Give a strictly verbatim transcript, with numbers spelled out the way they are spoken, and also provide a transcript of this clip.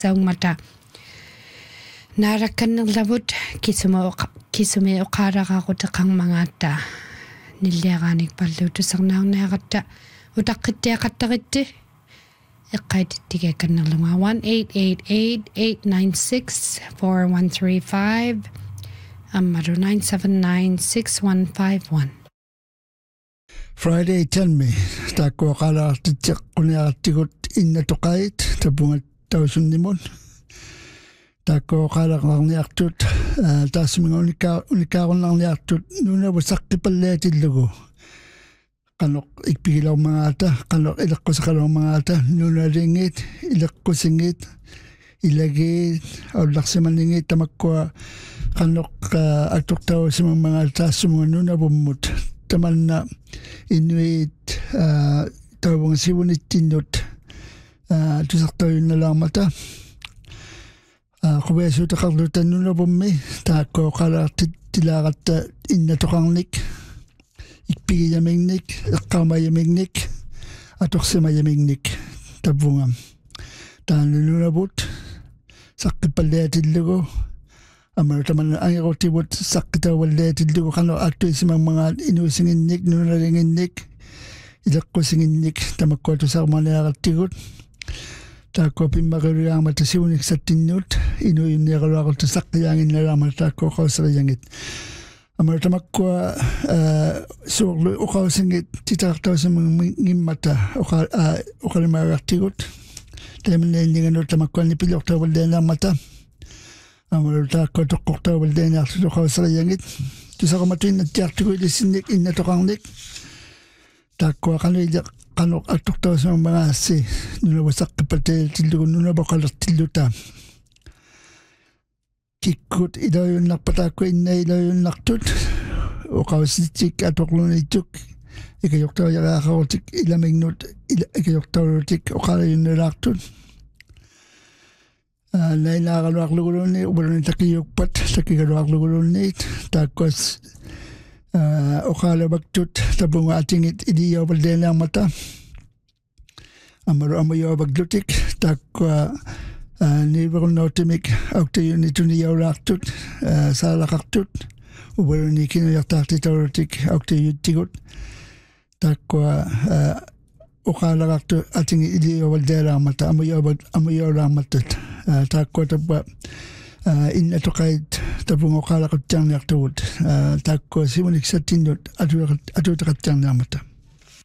taungmata naarakannerlavut kisuma kisumi oqaaraqaqutaqang mangaatta nilliaraanik pallu tusarnaarnaaqatta utaqqittiaqattaritti eqqaitittigakannerlunga one eight eight eight eight nine six four one three five ammaru nine seven nine six one five one. Friday tell me takko qalaartittiq quniartigut innatuqait tapungat tausunnimun takko qalaqarniartut taasminga unika unikaarunnarniartut nuna wasaqqipalliatillugu qanoq ikpigilaumagaata qanoq ileqqusaqaluumagaata nunalingit ileqqusingit ilagiit aullarsimaningit tamakkua qanoq atuqtausimamagaata taassumunga nunavummut tamanna inuit tawunga sivunittinnut tusartayunnalaarmata qubeasuutaqarlutannunavummi taakko qalaartit tilaaqatta innatoqarnik ikpigiyamignik eqqamayamignik atorsimayamignik tavunga taanununavut saqqipalliatillugu amma taman angirutibut saqqitawalliatillugu qano attuisimammangaat inuusinginnik nunalinginnik ileqqusinginnik tamakkuatusarmaniaqattigut taakko pimmaqiriaamata siunik sattinnut inuyunniaqaluaqultu saqqiyaanginnalaamata taakko qauseriangit amma tamakkua suurlu uqausingit titaartausimangimmata uqa uqalimaaqartigut taimannaallinganut tamakkuanni pilortawallianaamata amma taakko toqqortawallianaartu qauseriangit tusaqamatuinnattiartugu ilissinnik innatoqarnik taakko qanuileq qanoq attortausimamagaassi nunawasaqqipataatillugu nunapoqalertilluta kikkut ilayunnarpataakku inna ilayunnartut oqausittik atoqluniittuk ikajortaujaraaqarutik ilamignut ikajortaulutik oqalayunnalaartut nainaaqaluarlugulunni ubuluni takiyukpat takigaluarlugulunniit taakkuas oqalabaktut tapunga atingit iliyaupallianaarmata amaru amayuapaklutik taakkua niiverunautimik auktayunituniyaulaartut saalaqartut ubuluni kinujartaartitaulutik auktayuttigut taakkua oqalaqartu atingi iliyaupallianaarmata amayuapak amayuulaarmatut taakkua tappa innatoqait tapunga oqalaquttiarniartugut taakkua simunik sattinnut atutaqattiarniarmata